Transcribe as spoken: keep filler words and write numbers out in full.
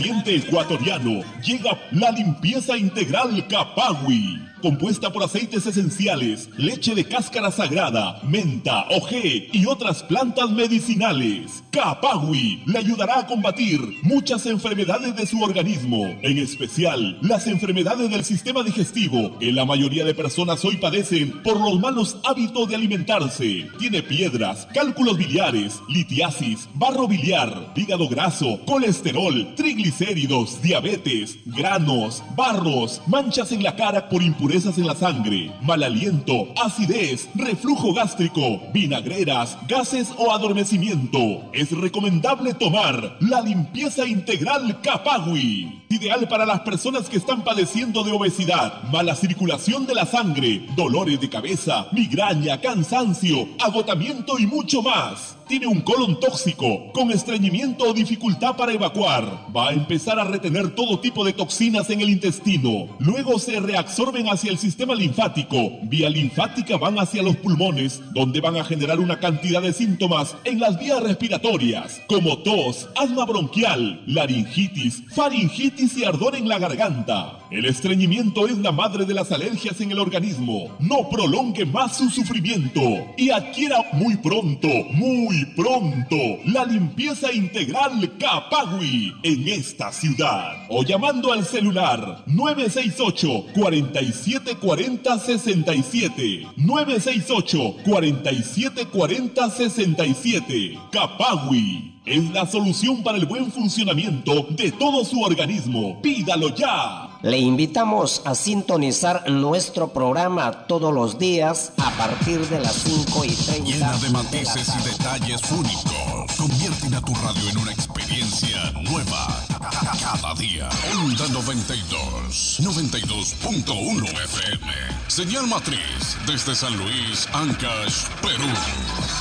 Oriente ecuatoriano llega la limpieza integral Capagui, compuesta por aceites esenciales, leche de cáscara sagrada, menta, ojé y otras plantas medicinales. Capagui le ayudará a combatir muchas enfermedades de su organismo, en especial las enfermedades del sistema digestivo, que la mayoría de personas hoy padecen por los malos hábitos de alimentarse. Tiene piedras, cálculos biliares, litiasis, barro biliar, hígado graso, colesterol, triglicéridos, diabetes, granos, barros, manchas en la cara por impurezas en la sangre, mal aliento, acidez, reflujo gástrico, vinagreras, gases o adormecimiento. Es recomendable tomar la limpieza integral Capagui, ideal para las personas que están padeciendo de obesidad, mala circulación de la sangre, dolores de cabeza, migraña, cansancio, agotamiento y mucho más. Tiene un colon tóxico, con estreñimiento o dificultad para evacuar. Va a empezar a retener todo tipo de toxinas en el intestino. Luego se reabsorben hacia el sistema linfático. Vía linfática van hacia los pulmones, donde van a generar una cantidad de síntomas en las vías respiratorias, como tos, asma bronquial, laringitis, faringitis y ardor en la garganta. El estreñimiento es la madre de las alergias en el organismo. No prolongue más su sufrimiento y adquiera muy pronto, muy pronto, la limpieza integral Capagui en esta ciudad. O llamando al celular nueve seis ocho, cuatro siete cuatro cero, seis siete, nueve seis ocho, cuatro siete cuatro cero, seis siete. Capagui es la solución para el buen funcionamiento de todo su organismo. ¡Pídalo ya! Le invitamos a sintonizar nuestro programa todos los días a partir de las cinco y treinta. Llena de matices y detalles únicos. Convierten a tu radio en una experiencia nueva cada día. Onda noventa y dos, noventa y dos punto uno F M. Señal matriz desde San Luis, Ancash, Perú.